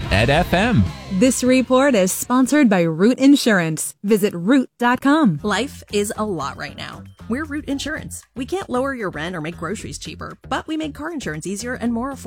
FM. This report is sponsored by Root Insurance. Visit root.com. Life is a lot right now. We're Root Insurance. We can't lower your rent or make groceries cheaper, but we make car insurance easier and more affordable.